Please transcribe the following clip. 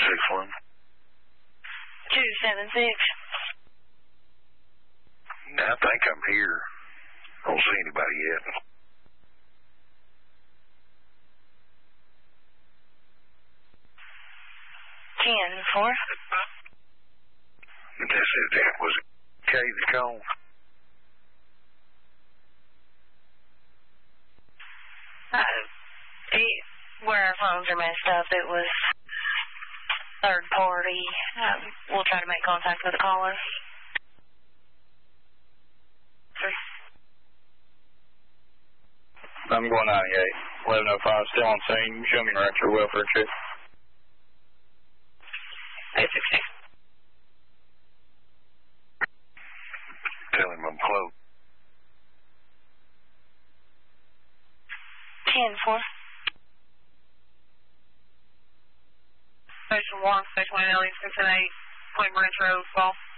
261. 276. I think I'm here. I don't see anybody yet. Ten four. That was okay to call. Where our phones are messed up, it was third party. We'll try to make contact with the caller. I'm going 98. 1105, still on scene. Show me right your welfare check. 868. Tell him I'm close. 10-4. Station 1, Station 1, Elliott, 6 and 8, Point Branch Road, Fall.